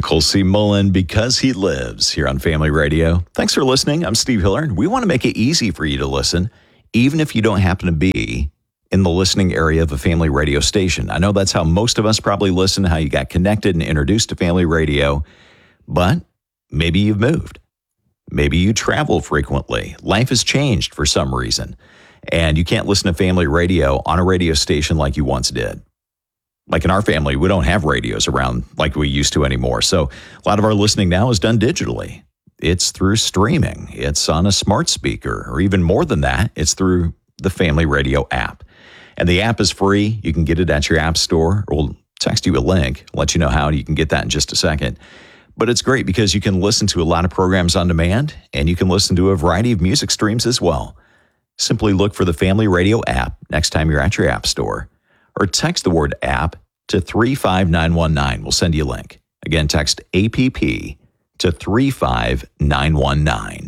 Colsey Mullen, Because He Lives, here on Family Radio. Thanks for listening. I'm Steve Hiller, and we want to make it easy for you to listen, even if you don't happen to be in the listening area of a family radio station. I know that's how most of us probably listen, how you got connected and introduced to family radio, but maybe you've moved. Maybe you travel frequently. Life has changed for some reason, and you can't listen to family radio on a radio station like you once did. Like in our family, we don't have radios around like we used to anymore. So a lot of our listening now is done digitally. It's through streaming. It's on a smart speaker, or even more than that, it's through the Family Radio app. And the app is free. You can get it at your app store. We'll text you a link, let you know how. You can get that in just a second. But it's great because you can listen to a lot of programs on demand, and you can listen to a variety of music streams as well. Simply look for the Family Radio app next time you're at your app store, or text the word app to 35919. We'll send you a link. Again, text APP to 35919.